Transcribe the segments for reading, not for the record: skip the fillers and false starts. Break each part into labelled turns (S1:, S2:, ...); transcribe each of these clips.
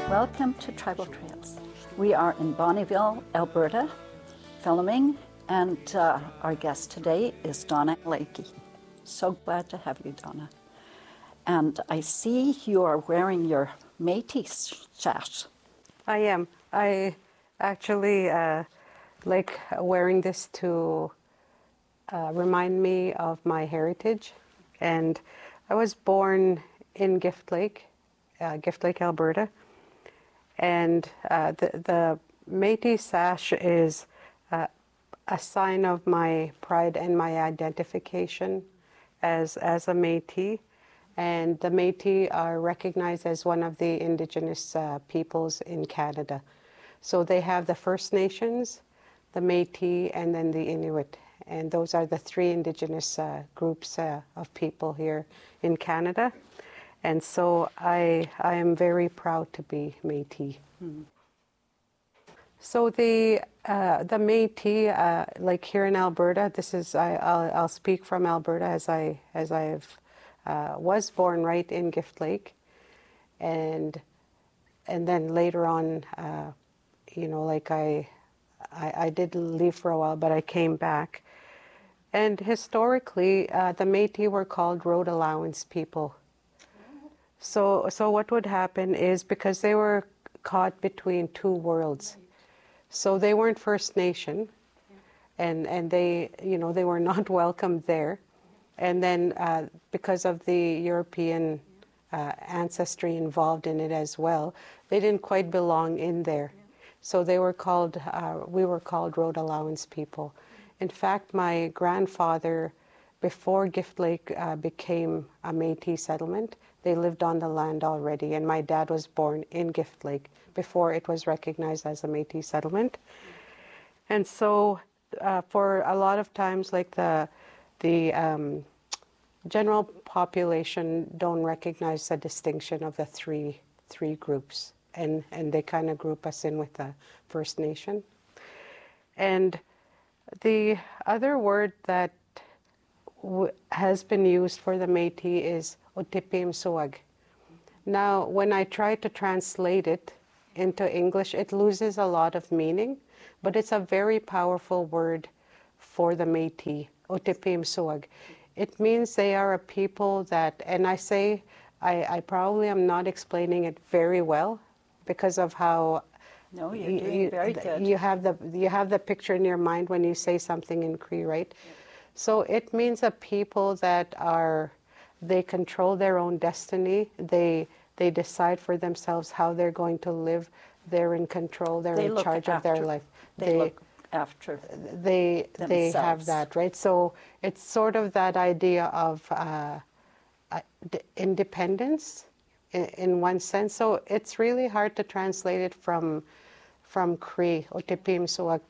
S1: Welcome to Tribal Trails. We are in Bonnyville, Alberta, filming, and our guest today is Donna Lakey. So glad to have you, Donna. And I see you are wearing your Métis sash.
S2: I am. I actually like wearing this to remind me of my heritage. And I was born in Gift Lake, Alberta. And the Métis sash is a sign of my pride and my identification as a Métis. And the Métis are recognized as one of the Indigenous peoples in Canada. So they have the First Nations, the Métis, and then the Inuit. And those are the three Indigenous groups of people here in Canada. And so I am very proud to be Métis. Mm-hmm. So the Métis, like here in Alberta, this is I'll speak from Alberta as I've was born right in Gift Lake, and then later on, like I did leave for a while, but I came back, and historically the Métis were called road allowance people. So what would happen is, because they were caught between two worlds, so they weren't First Nation, and they they were not welcomed there, and then because of the European ancestry involved in it as well, they didn't quite belong in there, so they were called we were called road allowance people. In fact, my grandfather, before Gift Lake became a Métis settlement, they lived on the land already, and my dad was born in Gift Lake before it was recognized as a Métis settlement. And so for a lot of times, like the general population don't recognize the distinction of the three groups, and they kind of group us in with the First Nation. And the other word that has been used for the Métis is Otipimsuag. Now, when I try to translate it into English, it loses a lot of meaning, but it's a very powerful word for the Métis, Otipimsuag. It means they are a people that, and I probably am not explaining it very well because of how.
S1: No, you're doing very good.
S2: You have the picture in your mind when you say something in Cree, right? Yeah. So it means a people that they control their own destiny. They decide for themselves how they're going to live. They're in control. They're in charge of their life.
S1: They look after
S2: they have that, right? So it's sort of that idea of independence in one sense. So it's really hard to translate it from Cree, Otipimsuag,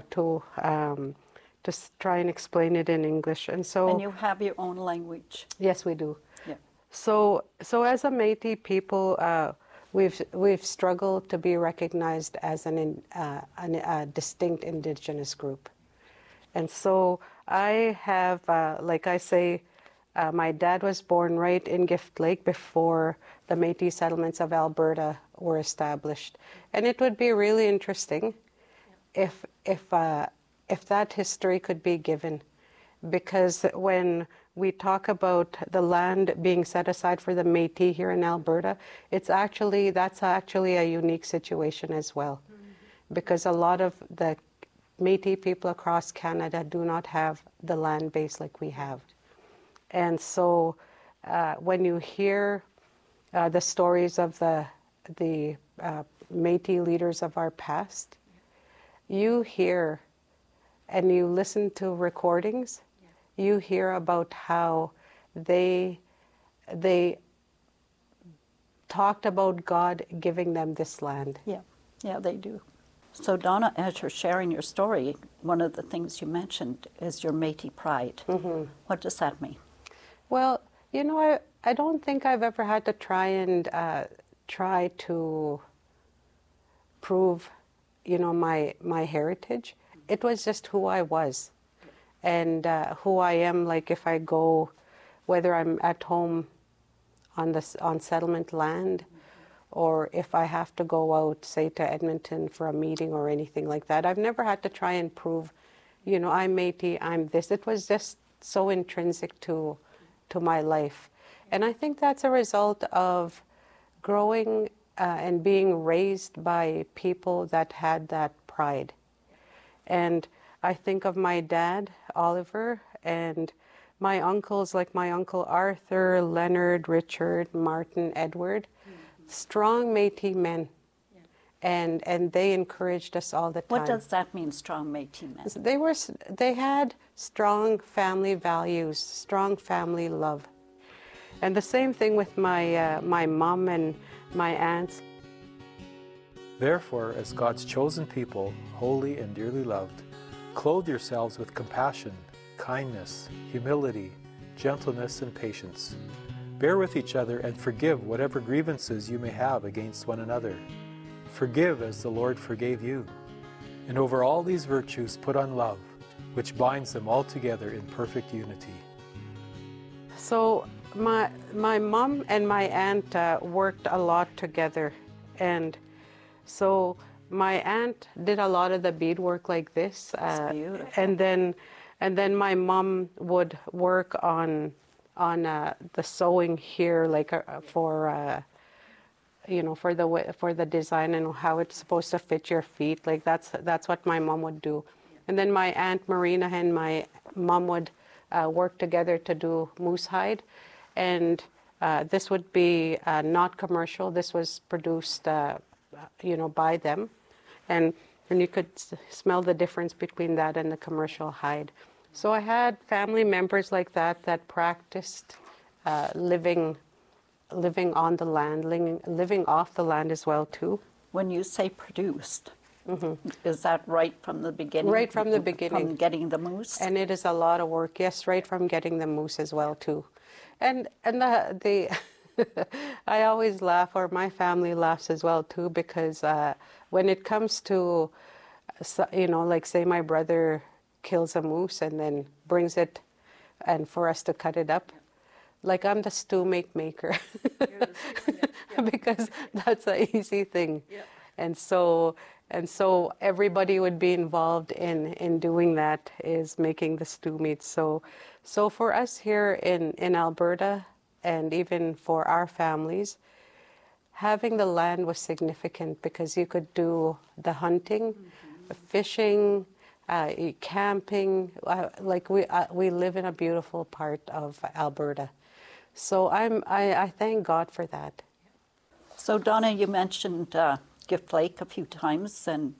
S2: to try and explain it in English. And you
S1: have your own language.
S2: Yes, we do.
S1: Yeah.
S2: So as a Métis people, we've struggled to be recognized as a distinct Indigenous group. And so I have, like I say, my dad was born right in Gift Lake before the Métis settlements of Alberta were established. And it would be really interesting if that history could be given, because when we talk about the land being set aside for the Métis here in Alberta, that's actually a unique situation as well, because a lot of the Métis people across Canada do not have the land base like we have. And so when you hear the stories of the Métis leaders of our past, you hear and you listen to recordings, you hear about how they talked about God giving them this land.
S1: Yeah, they do. So Donna, as you're sharing your story, one of the things you mentioned is your Métis pride. Mm-hmm. What does that mean?
S2: Well, I don't think I've ever had to try to prove, my heritage. It was just who I was, and who I am. Like if I go, whether I'm at home on settlement land, or if I have to go out, say, to Edmonton for a meeting or anything like that. I've never had to try and prove, you know, I'm Métis, I'm this. It was just so intrinsic to my life. And I think that's a result of growing and being raised by people that had that pride. And I think of my dad, Oliver, and my uncles, like my uncle Arthur, Leonard, Richard, Martin, Edward, strong Métis men. And they encouraged us all the time.
S1: What does that mean, strong Métis men?
S2: They had strong family values, strong family love. And the same thing with my mom and my aunts.
S3: Therefore, as God's chosen people, holy and dearly loved, clothe yourselves with compassion, kindness, humility, gentleness, and patience. Bear with each other and forgive whatever grievances you may have against one another. Forgive as the Lord forgave you. And over all these virtues put on love, which binds them all together in perfect unity.
S2: So my mom and my aunt worked a lot together, and so my aunt did a lot of the beadwork like this.
S1: That's beautiful.
S2: And then my mom would work on the sewing here, like for the design and how it's supposed to fit your feet. Like that's what my mom would do. And then my aunt Marina and my mom would work together to do moose hide, and this would be not commercial. This was produced, by them, and you could smell the difference between that and the commercial hide. So I had family members like that practiced living on the land, living off the land as well too.
S1: When you say produced, is that right from the beginning?
S2: Right from the beginning.
S1: From getting the moose?
S2: And it is a lot of work, yes, right from getting the moose as well too. And the I always laugh, or my family laughs as well too, because when it comes to, like say my brother kills a moose and then brings it and for us to cut it up, like I'm the stew maker. Because that's an easy thing. Yeah. And so everybody would be involved in doing that, is making the stew meat. So for us here in Alberta, and even for our families, having the land was significant because you could do the hunting, fishing, camping. We live in a beautiful part of Alberta. So I thank God for that.
S1: So Donna, you mentioned Gift Lake a few times, and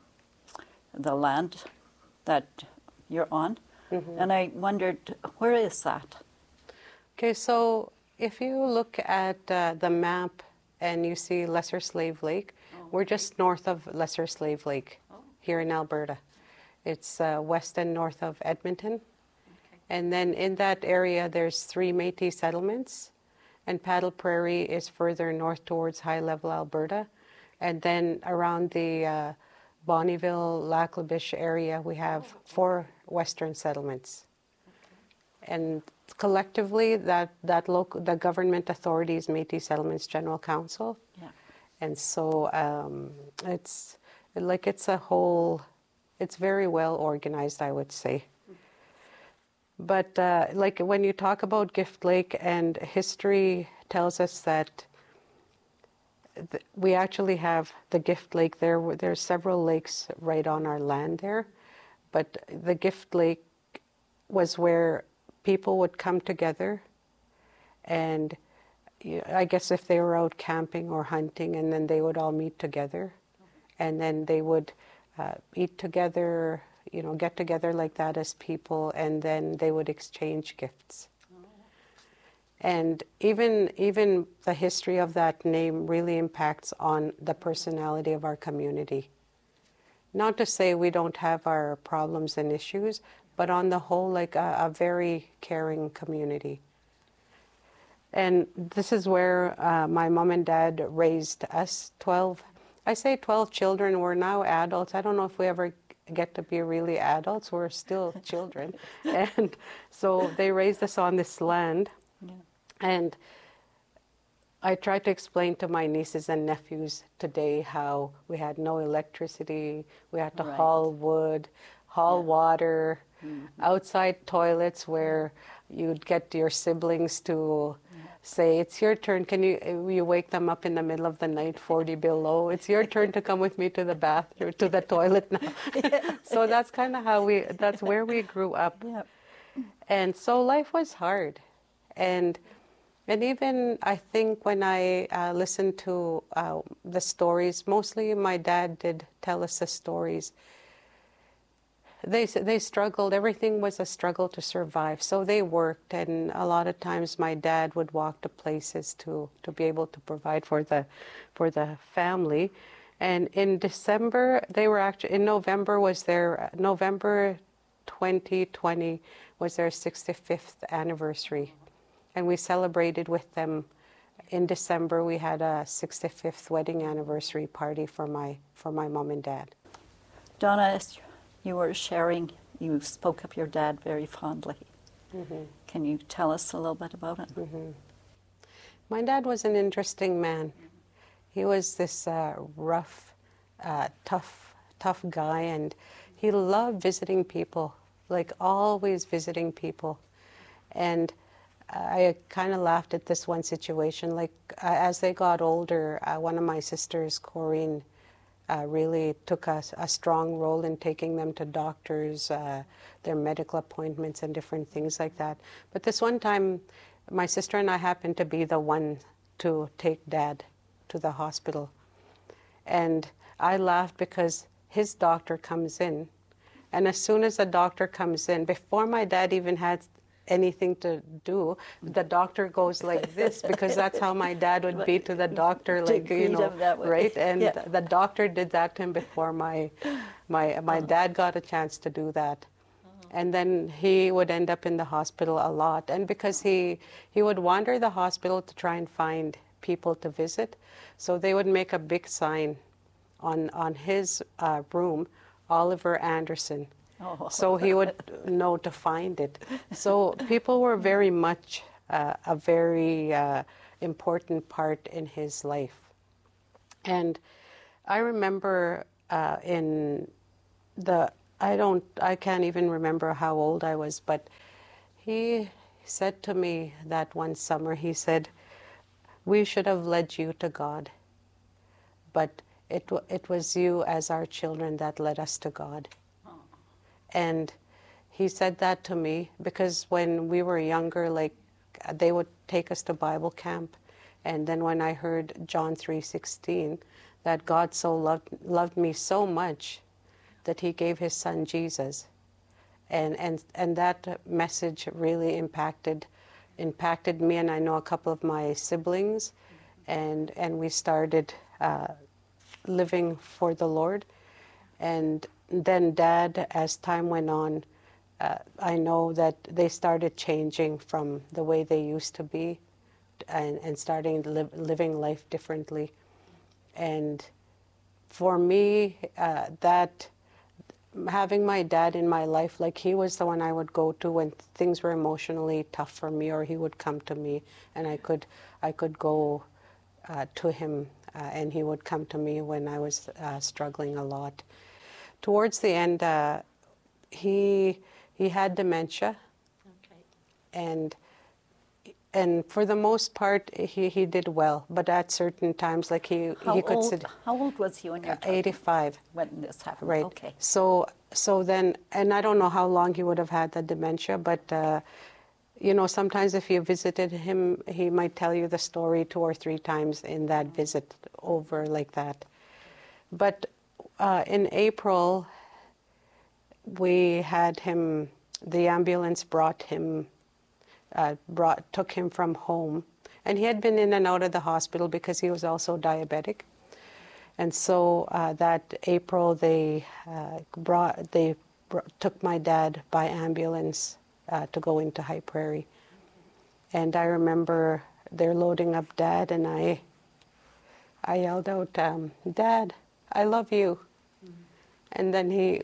S1: the land that you're on. And I wondered, where is that?
S2: Okay, so if you look at the map and you see Lesser Slave Lake, we're just north of Lesser Slave Lake here in Alberta. It's west and north of Edmonton. Okay. And then in that area, there's 3 Métis settlements, and Paddle Prairie is further north towards High Level Alberta. And then around the Bonnyville, Lac La Biche area, we have 4 western settlements. Okay. And collectively, the government authorities, Métis Settlements General Council. Yeah. And so it's very well organized, I would say. But like when you talk about Gift Lake, and history tells us that we actually have the Gift Lake there. There's several lakes right on our land there, but the Gift Lake was where people would come together, and I guess if they were out camping or hunting, and then they would all meet together, and then they would eat together, get together like that as people, and then they would exchange gifts. And even the history of that name really impacts on the personality of our community. Not to say we don't have our problems and issues, but on the whole, like a very caring community. And this is where my mom and dad raised us, 12 children. We're now adults. I don't know if we ever get to be really adults. We're still children. And so they raised us on this land. Yeah. And I try to explain to my nieces and nephews today how we had no electricity, we had to
S1: Right.
S2: haul wood, haul
S1: Yeah.
S2: water, outside toilets where you'd get your siblings to say, it's your turn. Can you wake them up in the middle of the night, 40 below? It's your turn to come with me to the bathroom, to the toilet now. So that's kind of that's where we grew up.
S1: Yeah.
S2: And so life was hard. And even I think when I listened to the stories, mostly my dad did tell us the stories. They struggled. Everything was a struggle to survive. So they worked, and a lot of times my dad would walk to places to be able to provide for the family. And in December, in November was November 2020 was their 65th anniversary. And we celebrated with them. In December, we had a 65th wedding anniversary party for my mom and dad.
S1: Donna, as you were sharing, you spoke of your dad very fondly. Can you tell us a little bit about it?
S2: My dad was an interesting man. He was this rough, tough guy, and he loved visiting people, like always visiting people. And I kind of laughed at this one situation. Like as they got older, one of my sisters, Corrine, really took a strong role in taking them to doctors, their medical appointments and different things like that. But this one time, my sister and I happened to be the one to take Dad to the hospital. And I laughed because his doctor comes in. And as soon as the doctor comes in, before my dad even had anything to do, the doctor goes like this, because that's how my dad would be to the doctor, like, you know, right? And the doctor did that to him before my dad got a chance to do that. And then he would end up in the hospital a lot. And because he would wander the hospital to try and find people to visit, so they would make a big sign on his room, Oliver Anderson. So he would know to find it. So people were very much a very important part in his life. And I remember I can't even remember how old I was, but he said to me that one summer, he said, "We should have led you to God, but it was you as our children that led us to God." And he said that to me because when we were younger, like they would take us to Bible camp, and then when I heard John 3:16, that God so loved me so much that he gave his son Jesus, and that message really impacted me, and I know a couple of my siblings, and we started living for the Lord. And then Dad, as time went on, I know that they started changing from the way they used to be, and starting living life differently. And for me, that having my dad in my life, like he was the one I would go to when things were emotionally tough for me, or he would come to me, and I could go to him, and he would come to me when I was struggling a lot. Towards the end, he had dementia, and for the most part, he did well. But at certain times, like he could sit.
S1: How old was he when you were
S2: 85
S1: when this happened?
S2: Right.
S1: Okay.
S2: So then, and I don't know how long he would have had the dementia, but you know, sometimes if you visited him, he might tell you the story 2 or 3 times in that visit over like that. But in April, we had him. The ambulance brought him. Took him from home, and he had been in and out of the hospital because he was also diabetic. And so that April, they took my dad by ambulance to go into High Prairie. And I remember they're loading up Dad, and I yelled out, "Dad, I love you." And then he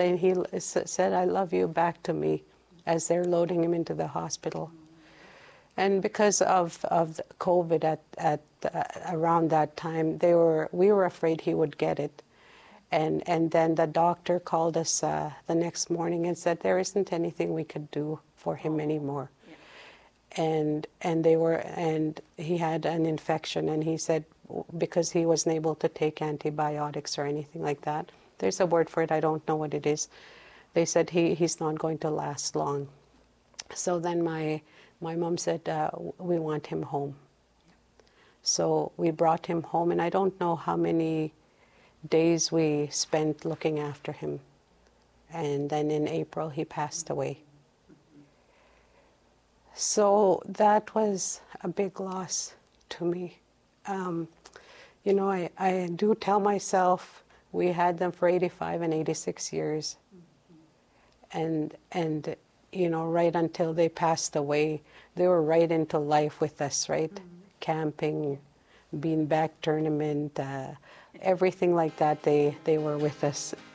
S2: said, "I love you" back to me as they're loading him into the hospital. And because of the COVID at around that time, we were afraid he would get it. And then the doctor called us the next morning and said there isn't anything we could do for him anymore. Yeah. And he had an infection, and he said because he wasn't able to take antibiotics or anything like that. There's a word for it, I don't know what it is. They said he's not going to last long. So then my mom said, we want him home. So we brought him home, and I don't know how many days we spent looking after him. And then in April, he passed away. So that was a big loss to me. You know, I do tell myself we had them for 85 and 86 years. And you know, right until they passed away, they were right into life with us, right? Camping, beanbag tournament, everything like that, they were with us